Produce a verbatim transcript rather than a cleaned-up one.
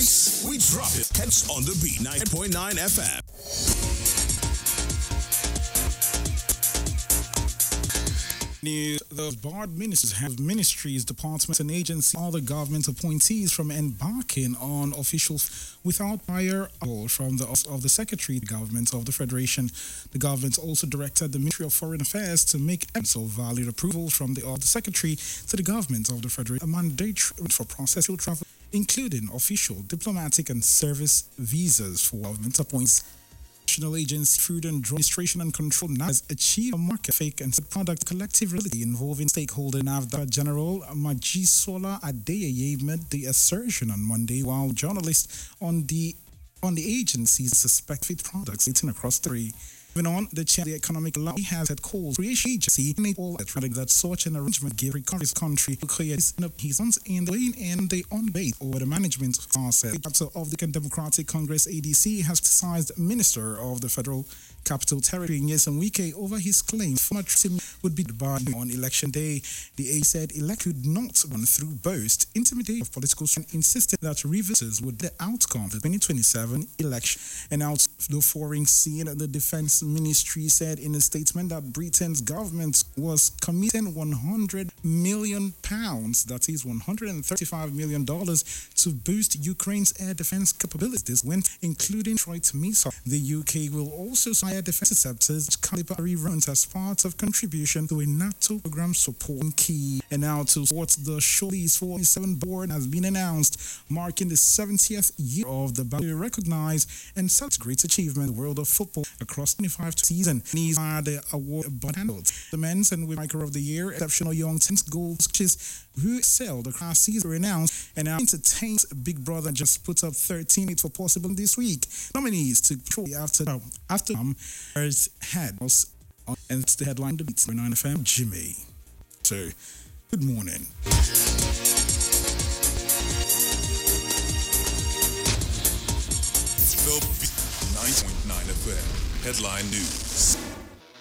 breaks, we drop it. Heads on the beat, nine point nine F M. News. The barred ministers have ministries, departments, and agencies, other government appointees from embarking on official without prior approval from the office of the Secretary of the Government of the Federation. The government also directed the Ministry of Foreign Affairs to make evidence of valid approval from the, of the Secretary to the Government of the Federation, a mandate for processing travel, including official, diplomatic, and service visas for government appointees. National Agency Food and Drug Administration and Control has achieved a market fake and product collective reality involving stakeholder NAFDA General Majisola Adeyeye made the assertion on Monday, while journalists on the on the agency's suspect fit products eaten across the country. Even on, the chair of the Economic Law has had called creation agency in all that such an arrangement give recovery's country to create his sons in the lane and the on debate over the management process. The chapter of the Democratic Congress A D C has criticized Minister of the Federal Capital Territory Nyesom Wike over his claim former team would be barred on election day. The A said elect could not run through boast, intimidation of political strength, insisted that revisitors would the outcome of the twenty twenty-seven election. And out the foreign scene, the Defense Ministry said in a statement that Britain's government was committing one hundred million pounds, that is one hundred thirty-five million dollars, to boost Ukraine's air defense capabilities this winter, including Detroit missile. The U K will also supply air defense interceptors caliber rounds as part of contribution to a NATO program supporting Kyiv. And now to sports, the Showlease forty-seven board has been announced, marking the seventieth year of the battle recognized and such great achievement in the world of football across twenty-five season. These are the award but handled. The men's and women's striker of the year, exceptional young tennis goal coaches who excelled across season were announced, and now entertains Big Brother just put up thirteen it for possible this week. Nominees to shortly after after um had us and it's the headline the beats nine F M Jimmy. So good morning. nine point nine F M Headline News.